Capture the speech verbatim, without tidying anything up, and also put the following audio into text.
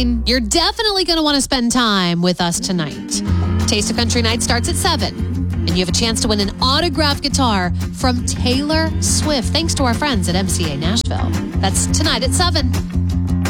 nine. You're definitely going to want to spend time with us tonight. Taste of Country Night starts at seven, and you have a chance to win an autographed guitar from Taylor Swift, thanks to our friends at M C A Nashville. That's tonight at seven.